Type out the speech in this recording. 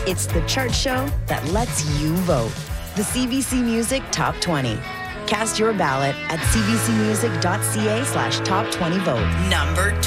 It's the chart show that lets you vote. The CBC Music Top 20. Cast your ballot at cbcmusic.ca/top20vote. Number